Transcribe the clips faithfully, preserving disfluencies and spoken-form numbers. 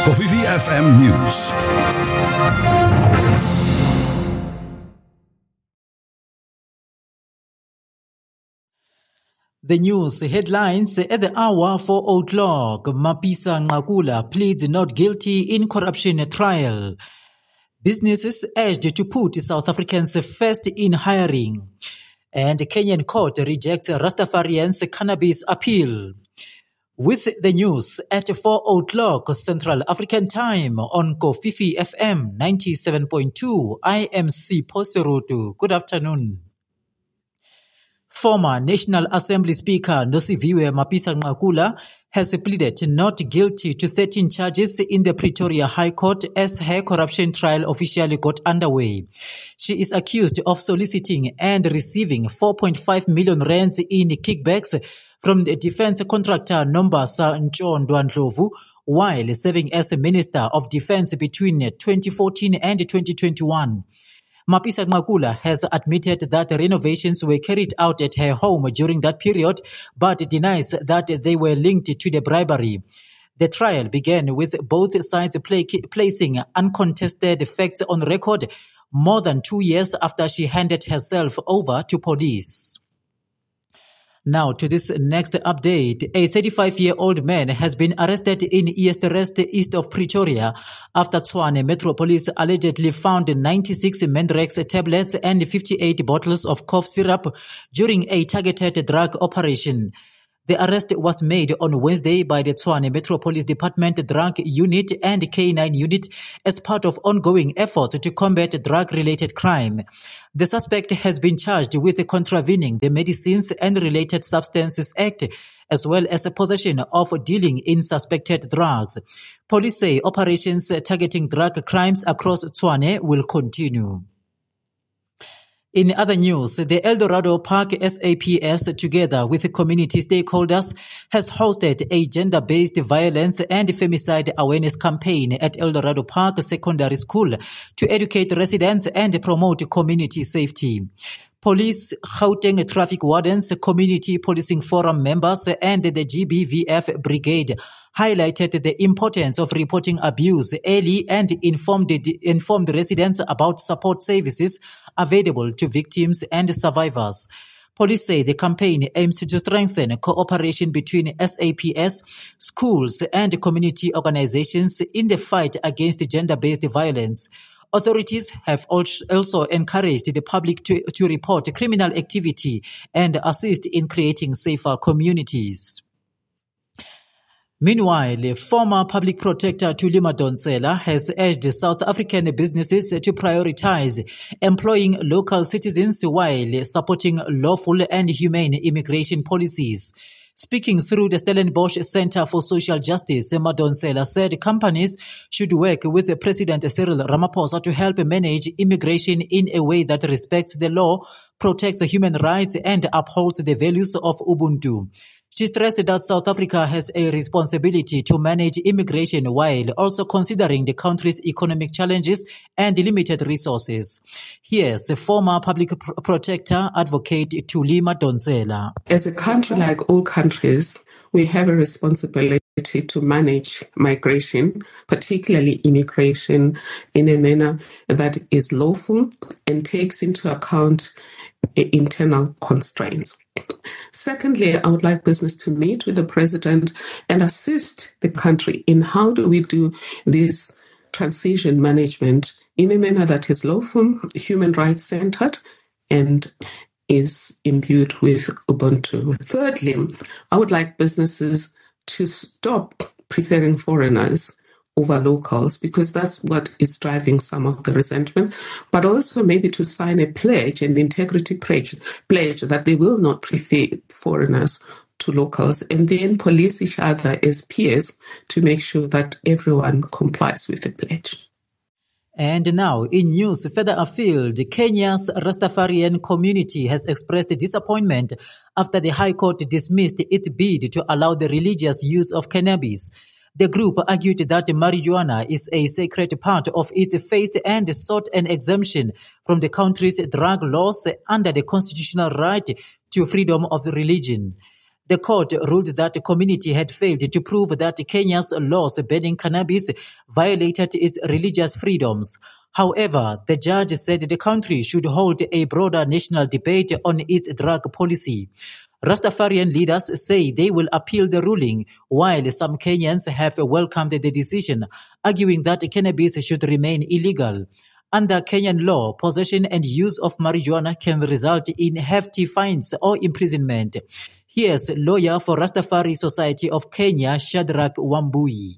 Kofifi F M News. The news headlines at the hour four o'clock. Mapisa Nqakula pleads not guilty in corruption trial. Businesses urged to put South Africans first in hiring. And Kenyan court rejects Rastafarians' cannabis appeal. With the news at four o'clock Central African Time on Kofifi F M ninety-seven point two, I am C. Poserotu. Good afternoon. Former National Assembly Speaker Nosiviwe Mapisa Nqakula has pleaded not guilty to thirteen charges in the Pretoria High Court as her corruption trial officially got underway. She is accused of soliciting and receiving four point five million rands in kickbacks from the defense contractor Nombasa Ntshondwa Ndlovu while serving as Minister of Defense between twenty fourteen and twenty twenty-one. Mapisa Nqakula has admitted that renovations were carried out at her home during that period, but denies that they were linked to the bribery. The trial began with both sides play, placing uncontested facts on record more than two years after she handed herself over to police. Now to this next update. A thirty-five-year-old man has been arrested in East Rest east of Pretoria after Tshwane Metro Police allegedly found ninety-six Mandrex tablets and fifty-eight bottles of cough syrup during a targeted drug operation. The arrest was made on Wednesday by the Tshwane Metro Police Department Drug Unit and K nine Unit as part of ongoing efforts to combat drug-related crime. The suspect has been charged with contravening the Medicines and Related Substances Act, as well as a possession of dealing in suspected drugs. Police say operations targeting drug crimes across Tshwane will continue. In other news, the Eldorado Park S A P S, together with community stakeholders, has hosted a gender-based violence and femicide awareness campaign at Eldorado Park Secondary School to educate residents and promote community safety. Police, Gauteng traffic wardens, community policing forum members, and the G B V F brigade highlighted the importance of reporting abuse early and informed, informed residents about support services available to victims and survivors. Police say the campaign aims to strengthen cooperation between S A P S, schools, and community organizations in the fight against gender-based violence. Authorities have also encouraged the public to, to report criminal activity and assist in creating safer communities. Meanwhile, former public protector Thuli Madonsela has urged South African businesses to prioritize employing local citizens while supporting lawful and humane immigration policies. Speaking through the Stellenbosch Center for Social Justice, Madonsela said companies should work with President Cyril Ramaphosa to help manage immigration in a way that respects the law, protects human rights, and upholds the values of Ubuntu. She stressed that South Africa has a responsibility to manage immigration while also considering the country's economic challenges and limited resources. Here's former public protector advocate Thuli Madonsela. As a country like all countries, we have a responsibility to manage migration, particularly immigration, in a manner that is lawful and takes into account internal constraints. Secondly, I would like business to meet with the president and assist the country in how do we do this transition management in a manner that is lawful, human rights centered, and is imbued with Ubuntu. Thirdly, I would like businesses to stop preferring foreigners over locals, because that's what is driving some of the resentment, but also maybe to sign a pledge, an integrity pledge, pledge that they will not prefer foreigners to locals, and then police each other as peers to make sure that everyone complies with the pledge. And now, in news further afield, Kenya's Rastafarian community has expressed disappointment after the High Court dismissed its bid to allow the religious use of cannabis. The group argued that marijuana is a sacred part of its faith and sought an exemption from the country's drug laws under the constitutional right to freedom of religion. The court ruled that the community had failed to prove that Kenya's laws banning cannabis violated its religious freedoms. However, the judge said the country should hold a broader national debate on its drug policy. Rastafarian leaders say they will appeal the ruling, while some Kenyans have welcomed the decision, arguing that cannabis should remain illegal. Under Kenyan law, possession and use of marijuana can result in hefty fines or imprisonment. Here's lawyer for Rastafari Society of Kenya, Shadrach Wambui.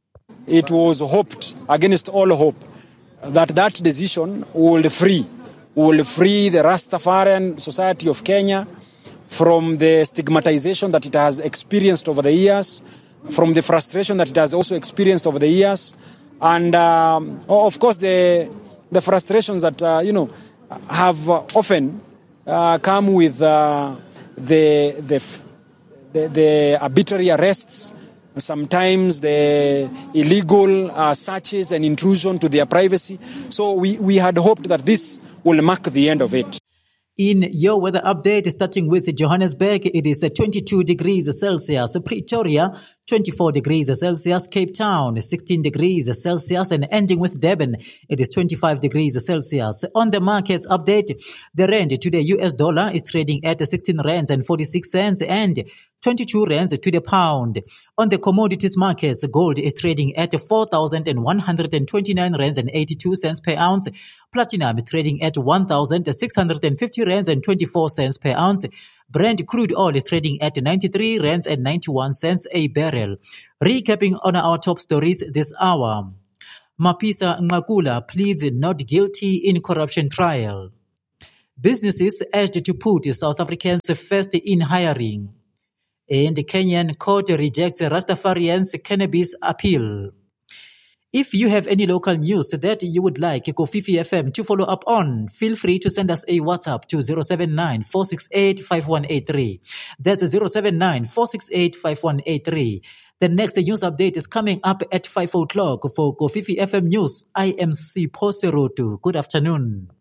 It was hoped, against all hope, that that decision will free, will free the Rastafarian Society of Kenya from the stigmatization that it has experienced over the years, from the frustration that it has also experienced over the years, and um, of course the the frustrations that uh, you know have uh, often uh, come with uh, the, the the the arbitrary arrests, sometimes the illegal uh, searches and intrusion to their privacy. So we, we had hoped that this will mark the end of it. In your weather update, starting with Johannesburg, it is twenty-two degrees Celsius. Pretoria, twenty-four degrees Celsius. Cape Town, sixteen degrees Celsius. And ending with Durban, it is twenty-five degrees Celsius. On the markets update, the rand to the U S dollar is trading at sixteen rands and forty-six cents and twenty-two rands to the pound. On the commodities markets, gold is trading at four thousand one hundred twenty-nine rands and eighty-two cents per ounce. Platinum is trading at one thousand six hundred fifty rands and twenty-four cents per ounce. Brent crude oil is trading at ninety-three rands and ninety-one cents a barrel. Recapping on our top stories this hour. Mapisa Nqakula pleads not guilty in corruption trial. Businesses urged to put South Africans first in hiring. And the Kenyan court rejects Rastafarian's cannabis appeal. If you have any local news that you would like Kofifi F M to follow up on, feel free to send us a WhatsApp to zero seven nine, four six eight, five one eight three. That's zero seven nine, four six eight, five one eight three. The next news update is coming up at five o'clock for Kofifi F M News. I am C. Poserotu. Good afternoon.